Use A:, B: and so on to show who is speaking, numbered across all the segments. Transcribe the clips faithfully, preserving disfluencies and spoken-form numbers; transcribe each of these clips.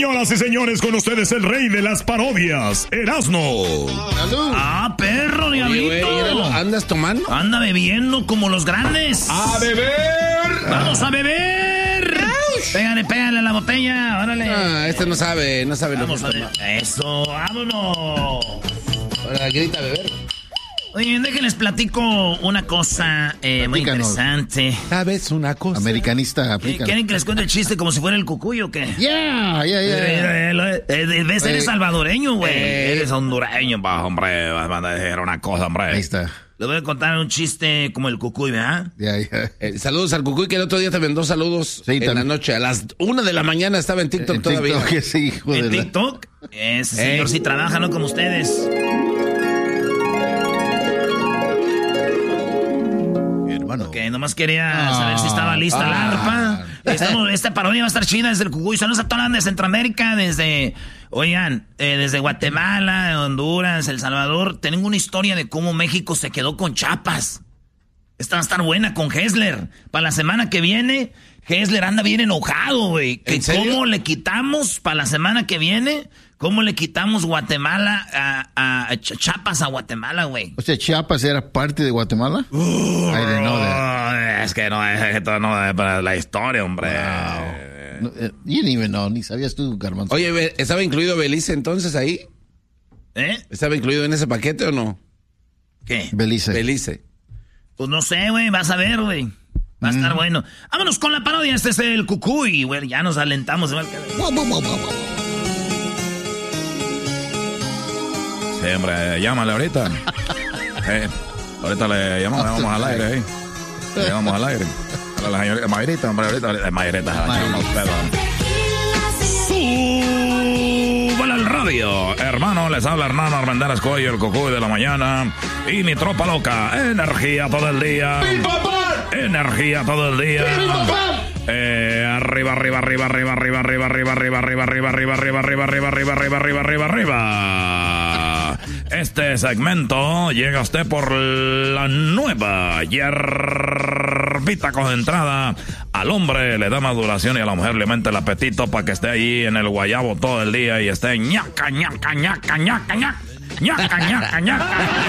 A: Señoras y señores, con ustedes el rey de las parodias, Erasmo.
B: ¡Salud!
C: ¡Ah, perro, diablito!
B: Oye, güey, ¿andas tomando?
C: Anda bebiendo como los grandes.
B: ¡A beber!
C: ¡Vamos a beber! Pégale, pégale a la botella, órale.
B: Ah, este no sabe, no sabe
C: Vamos
B: lo
C: a
B: que
C: ver.
B: toma.
C: Eso, vámonos.
B: Ahora grita a beber.
C: Oye, déjenles platico una cosa eh, muy
D: Platícanos.
C: interesante.
B: ¿Sabes una cosa?
D: Americanista, aplica.
C: ¿Quieren que les cuente el chiste como si fuera el cucuyo o qué?
D: Yeah, yeah, yeah.
C: Eh, eh, Debes eres
D: Eh,
C: salvadoreño, güey.
B: eh,
C: Eres hondureño, pa, hombre. Vas a decir una cosa, hombre.
D: Ahí está.
C: Les voy a contar un chiste como el cucuy, ¿verdad?
D: Yeah, yeah.
B: Eh, saludos al Cucuy, que el otro día te mandó saludos
D: Sí,
B: en
D: también.
B: la noche. A las una de la mañana estaba en TikTok
D: En
B: todavía.
D: TikTok, sí, hijo de
C: En
D: la...
C: TikTok. Ese
B: Eh.
C: señor sí trabaja, ¿no? Como ustedes.
D: Hermano.
C: Que nomás quería
D: Ah,
C: saber si estaba lista
B: ah.
C: la arpa. Estamos, esta parodia va a estar chida desde el Cucuy. Saludos a toda la de Centroamérica, desde, oigan, eh, desde Guatemala, Honduras, El Salvador. Tengo una historia de cómo México se quedó con Chiapas. Esta va a estar buena con Hessler. Para la semana que viene, Hessler anda bien enojado, güey. Que
B: ¿En serio?
C: cómo le quitamos para la semana que viene, cómo le quitamos Guatemala a, a, a Ch- Chiapas a Guatemala, güey.
D: O sea, Chiapas era parte de Guatemala. I didn't know that.
C: Oh, es que no es esto no es para la historia, hombre.
D: No, eh, you didn't even know, ni sabías tú, Garbanzo.
B: Oye, Be- ¿estaba incluido Belice entonces ahí?
C: ¿Eh?
B: ¿Estaba incluido en ese paquete o no?
C: ¿Qué?
D: Belice.
B: Belice.
C: Pues no sé, güey, vas a ver, güey. Va a estar bueno. Vámonos con la parodia, este es el Cucuy, güey. Ya nos alentamos. igual que-
A: Sí, hombre, llámale ahorita. Eh, ahorita le llamamos, le llamamos al aire, ¿eh? Le llamamos al aire. A la señorita Mayrita, hombre, ahorita, ahorita Mayrita, la llamamos, pero... Súbale al radio, hermano, les habla Hernán Armendáriz Coello, el Cucuy de la mañana. Y mi tropa loca, energía todo el día. Energía todo el día. Eh, arriba, arriba, arriba, arriba, arriba, arriba, arriba, arriba, arriba, arriba, arriba, arriba, arriba, arriba, arriba, arriba, arriba, arriba, arriba. Este segmento llega a usted por la nueva hierbita concentrada. Al hombre le da maduración y a la mujer le aumenta el apetito para que esté ahí en el guayabo todo el día y esté ñaca, ñaca, ñaca, ñaca, ñaca, ñaca, ñaca, ñaca.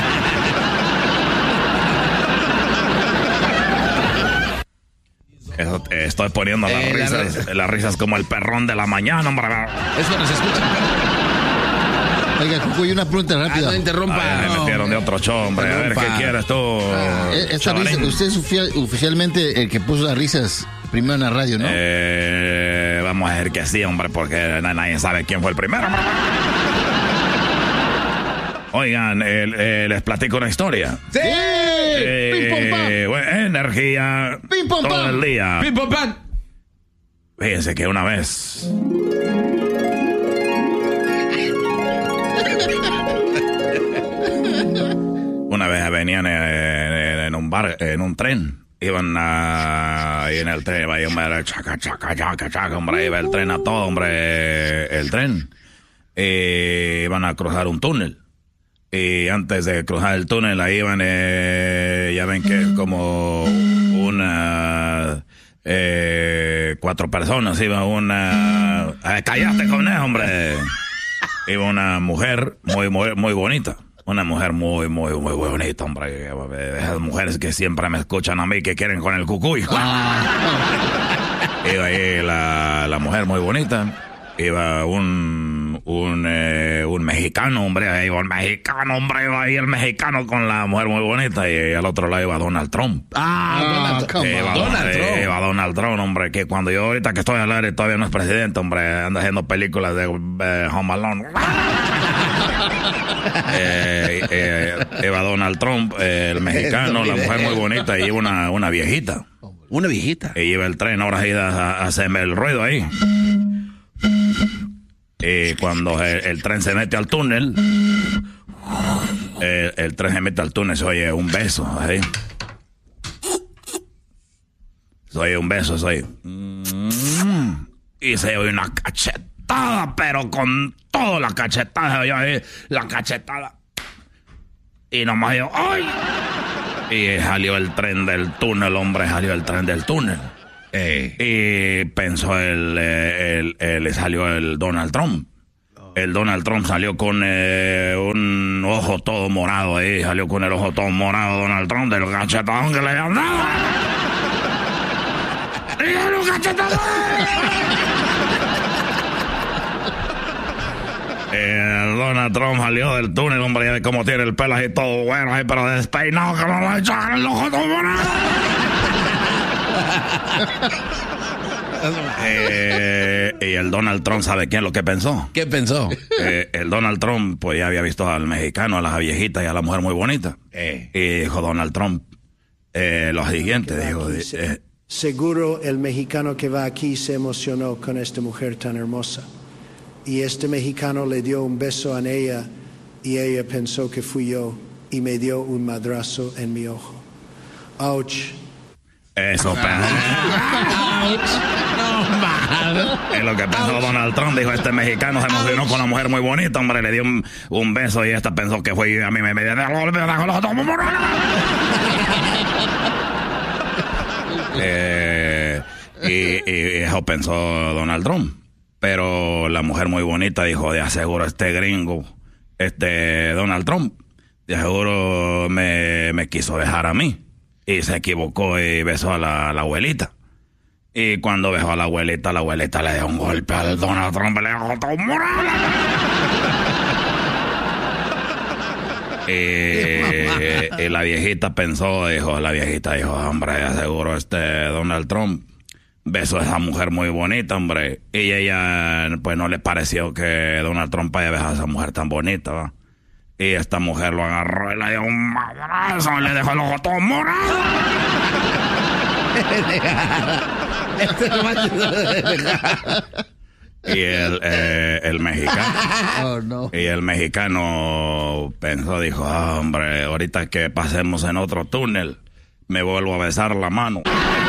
A: Eso, te estoy poniendo las
B: Eh, la
A: risas, las risas como el perrón de la mañana, hombre.
B: Es cuando se escucha.
D: Oiga, Cucuy, una pregunta
B: Ah,
D: rápida.
B: no interrumpa.
A: Ay, me
B: No.
A: metieron de otro show, hombre. A ver, ¿qué
B: Interrumpa.
A: quieres tú?
D: Eh, esta
A: chavarín?
D: risa, usted es oficial- oficialmente el que puso las risas primero en la radio, ¿no?
A: Eh, vamos a decir que sí, hombre, porque na- nadie sabe quién fue el primero. hombre. Oigan, eh, eh, les platico una historia.
B: ¡Sí!
A: Eh,
D: ¡Pim, pom, pam!
A: bueno, energía
D: Pim, pom,
A: todo
D: pam.
A: el día.
B: ¡Pim, pam, pam!
A: Fíjense que una vez... Una vez venían en, en un bar, en un tren. Iban a... Y en el tren iba a ir, chaca, chaca, chaca, chaca, hombre. Iba el tren a todo, hombre. El tren. Eh, iban a cruzar un túnel. Y antes de cruzar el túnel, ahí iban, eh, ya ven que es como una... Eh, cuatro personas. Iba una... Eh, cállate con eso, hombre. Iba una mujer muy, muy, muy bonita. Una mujer muy, muy, muy bonita, hombre. Esas mujeres que siempre me escuchan a mí que quieren con el Cucuy. Iba ahí la, la mujer muy bonita. Iba un, un, eh, un mexicano, hombre. Ahí iba el mexicano, hombre. Iba ahí el mexicano con la mujer muy bonita. Y al otro lado iba Donald Trump.
B: Ah, Donald Trump.
D: come
A: Iba
D: on.
B: Donald
A: eh,
B: Trump.
A: iba Donald Trump, hombre. Que cuando yo ahorita que estoy al aire todavía no es presidente, hombre. Anda haciendo películas de eh, Home Alone. eh, eh, iba Donald Trump, eh, el mexicano, la mujer muy bonita, y iba una, una viejita.
B: Una viejita.
A: Y iba el tren, ahora sí a, a hacerme el ruido ahí. Y cuando el, el tren se mete al túnel, el, el tren se mete al túnel, se oye un beso, ahí. Se oye un beso, se oye. Y se oye una cachetada, pero con toda la cachetada, se oye ahí, la cachetada. Y nomás yo, ¡ay! Y salió el tren del túnel, hombre, salió el tren del túnel.
B: Eh.
A: Y pensó, el, el, el, le salió el Donald Trump. El Donald Trump salió con eh, un ojo todo morado ahí. Salió con el ojo todo morado Donald Trump del cachetadón que le habían dado. ¡Y los cachetadón! El Donald Trump salió del túnel, hombre, ya ve cómo tiene el pelo así todo bueno, ahí, pero despeinado, que no lo echan el ojo todo morado. eh, y el Donald Trump, ¿sabe qué es lo que pensó?
B: ¿Qué pensó?
A: Eh, el Donald Trump, pues ya había visto al mexicano, a la viejita y a la mujer muy bonita.
B: Eh.
A: Y dijo Donald Trump eh, lo siguiente, dijo... Eh,
E: Seguro el mexicano que va aquí se emocionó con esta mujer tan hermosa. Y este mexicano le dio un beso a ella y ella pensó que fui yo y me dio un madrazo en mi ojo. Ouch.
A: Eso pensó. Es lo que pensó Donald Trump. Dijo, este mexicano se emocionó con una mujer muy bonita, hombre, le dio un, un beso y esta pensó que fue a mí me me eh, y, y eso pensó Donald Trump. Pero la mujer muy bonita dijo, de aseguro este gringo, este Donald Trump, de aseguro me, me quiso dejar a mí. Y se equivocó y besó a la, a la abuelita. Y cuando besó a la abuelita, la abuelita le dio un golpe al Donald Trump, le dejó todo morado. y, y la viejita pensó, dijo, la viejita dijo, hombre, de aseguro este Donald Trump besó a esa mujer muy bonita, hombre. Y ella, pues, no le pareció que Donald Trump haya besado a esa mujer tan bonita, ¿va? Y esta mujer lo agarró y le dio un madrazo y le dejó el ojo todo morado. Y el, eh, el mexicano...
D: Oh, no.
A: Y el mexicano pensó, dijo, ah, hombre, ahorita que pasemos en otro túnel, me vuelvo a besar la mano.